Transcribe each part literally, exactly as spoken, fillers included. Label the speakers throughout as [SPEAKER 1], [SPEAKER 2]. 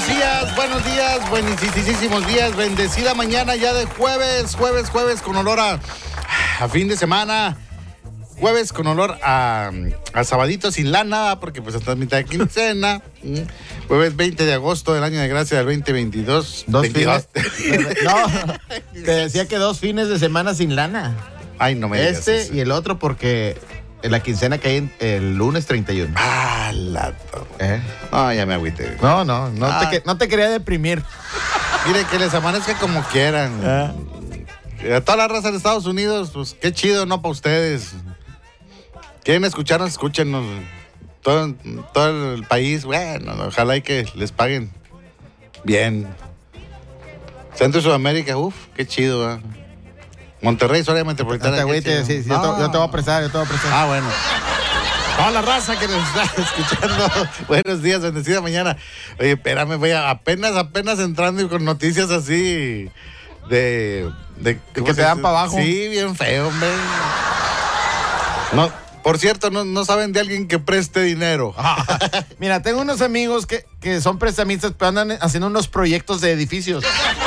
[SPEAKER 1] buenos días, buenos días, buenísimos días, bendecida mañana ya de jueves, jueves, jueves con olor a, a fin de semana, jueves con olor a, a sabadito sin lana, porque pues hasta mitad de quincena, jueves veinte de agosto del año de gracia del veinte veintidós.
[SPEAKER 2] Dos
[SPEAKER 1] veintidós.
[SPEAKER 2] fines. No, te decía que dos fines de semana sin lana.
[SPEAKER 1] Ay, no me digas
[SPEAKER 2] Este
[SPEAKER 1] eso.
[SPEAKER 2] y el otro porque la quincena cae el lunes treinta y uno.
[SPEAKER 1] Ah, la...
[SPEAKER 2] ¿Eh?
[SPEAKER 1] No, ya me agüité.
[SPEAKER 2] No, no, no,
[SPEAKER 1] Ah.
[SPEAKER 2] te, no te quería deprimir.
[SPEAKER 1] Mire, que les amanezca como quieran.
[SPEAKER 2] Ah.
[SPEAKER 1] A toda la raza de Estados Unidos, pues qué chido, ¿no? Para ustedes. Quieren escucharnos, escúchenos. Todo, todo el país, bueno, ojalá y que les paguen bien. Centro y Sudamérica, uff, qué chido, ¿eh? Monterrey, Soria Metropolitana.
[SPEAKER 2] No te agüites, sí, sí, yo, te, yo te voy a prestar, yo te voy a prestar.
[SPEAKER 1] Ah, bueno. Toda la raza que nos está escuchando. Buenos días, bendecida mañana. Oye, espérame, voy a apenas, apenas entrando y con noticias así de... de
[SPEAKER 2] que te dan para abajo.
[SPEAKER 1] Sí, bien feo, hombre. No, por cierto, no, no saben de alguien que preste dinero.
[SPEAKER 2] Mira, tengo unos amigos que, que son prestamistas, pero andan haciendo unos proyectos de edificios.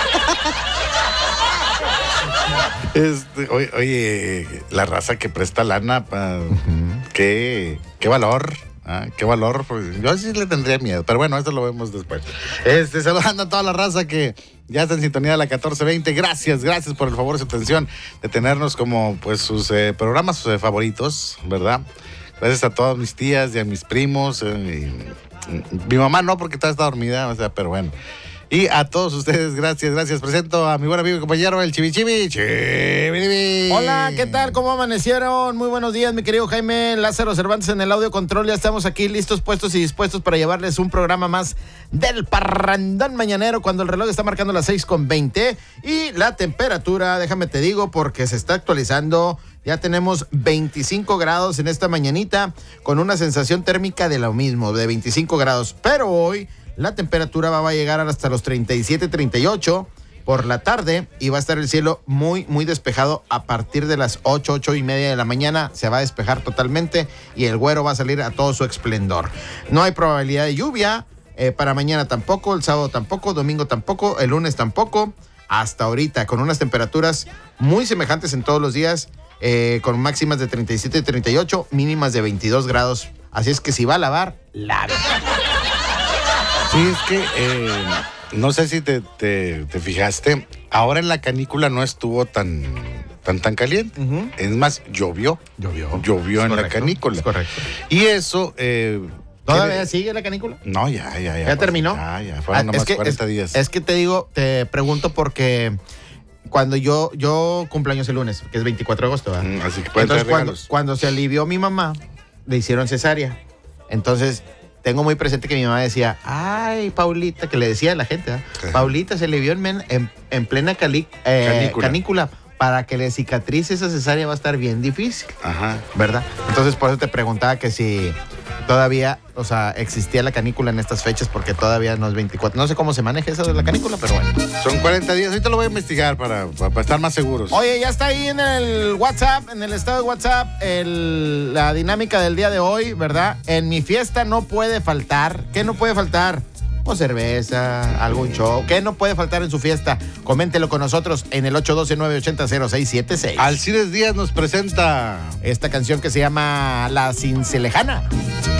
[SPEAKER 1] Este, oye, oye, la raza que presta lana, pa, uh-huh. qué, qué valor, ¿ah? Qué valor. Pues, yo sí le tendría miedo, pero bueno, esto lo vemos después. Este, saludando a toda la raza que ya está en sintonía de la catorce veinte. Gracias, gracias por el favor de su atención, de tenernos como pues sus eh, programas sus, eh, favoritos, ¿verdad? Gracias a todas mis tías y a mis primos. Eh, y, mi mamá no, porque está, está dormida, o sea, pero bueno. Y a todos ustedes, gracias, gracias. Presento a mi buen amigo y compañero, el Chivi Chivi. Chivi.
[SPEAKER 2] Hola, ¿qué tal? ¿Cómo amanecieron? Muy buenos días, mi querido Jaime Lázaro Cervantes en el audio control. Ya estamos aquí listos, puestos y dispuestos para llevarles un programa más del Parrandón Mañanero cuando el reloj está marcando las seis con veinte. Y la temperatura, déjame te digo, porque se está actualizando. Ya tenemos veinticinco grados en esta mañanita con una sensación térmica de lo mismo, de veinticinco grados. Pero hoy la temperatura va a llegar hasta los treinta y siete, treinta y ocho por la tarde y va a estar el cielo muy, muy despejado a partir de las ocho, ocho y media de la mañana. Se va a despejar totalmente y el güero va a salir a todo su esplendor. No hay probabilidad de lluvia eh, para mañana tampoco, el sábado tampoco, domingo tampoco, el lunes tampoco. Hasta ahorita con unas temperaturas muy semejantes en todos los días, eh, con máximas de treinta y siete y treinta y ocho, mínimas de veintidós grados. Así es que si va a lavar, lave.
[SPEAKER 1] Sí, es que eh, no sé si te, te, te fijaste, ahora en la canícula no estuvo tan tan, tan caliente. Uh-huh. Es más, llovió.
[SPEAKER 2] Llovió.
[SPEAKER 1] Llovió
[SPEAKER 2] es
[SPEAKER 1] en
[SPEAKER 2] correcto,
[SPEAKER 1] la canícula.
[SPEAKER 2] Es correcto.
[SPEAKER 1] Y eso... Eh,
[SPEAKER 2] ¿Todavía
[SPEAKER 1] quiere...
[SPEAKER 2] sigue la canícula?
[SPEAKER 1] No, ya, ya, ya.
[SPEAKER 2] ¿Ya
[SPEAKER 1] pues,
[SPEAKER 2] terminó?
[SPEAKER 1] Ya, ya, fueron
[SPEAKER 2] ah,
[SPEAKER 1] nomás
[SPEAKER 2] es que,
[SPEAKER 1] cuarenta
[SPEAKER 2] es,
[SPEAKER 1] días.
[SPEAKER 2] Es que te digo, te pregunto porque cuando yo, yo cumpleaños el lunes, que es veinticuatro de agosto, ¿verdad?
[SPEAKER 1] Mm, así que pueden
[SPEAKER 2] Entonces,
[SPEAKER 1] traer
[SPEAKER 2] cuando,
[SPEAKER 1] regalos.
[SPEAKER 2] cuando se alivió mi mamá, le hicieron cesárea. Entonces... tengo muy presente que mi mamá decía, ay, Paulita, que le decía a la gente, ¿eh? Paulita se le vio en, en, en plena cali, eh, canícula. canícula. Para que le cicatrice esa cesárea va a estar bien difícil.
[SPEAKER 1] Ajá.
[SPEAKER 2] ¿Verdad? Entonces, por eso te preguntaba que si todavía, o sea, existía la canícula en estas fechas, porque todavía no es veinticuatro. No sé cómo se maneja eso de la canícula, pero bueno.
[SPEAKER 1] Son cuarenta días. Ahorita lo voy a investigar para, para, para estar más seguros.
[SPEAKER 2] Oye, ya está ahí en el WhatsApp, en el estado de WhatsApp, el, la dinámica del día de hoy, ¿verdad? En mi fiesta no puede faltar. ¿Qué no puede faltar? Pues cerveza, algún show. ¿Qué no puede faltar en su fiesta? Coméntelo con nosotros en el ocho uno dos, nueve ocho cero, cero seis siete seis.
[SPEAKER 1] Alcides Díaz nos presenta
[SPEAKER 2] esta canción que se llama La Cincelejana.